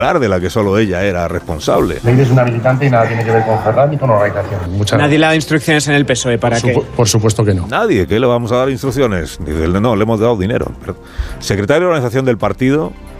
de la que solo ella era responsable. Leire es una militante y nada tiene que ver con Ferran ni con organización. Nadie le da instrucciones en el PSOE para que... Por supuesto que no. Nadie, ¿qué le vamos a dar instrucciones? Dice, no, le hemos dado dinero. Pero, secretario de organización del partido,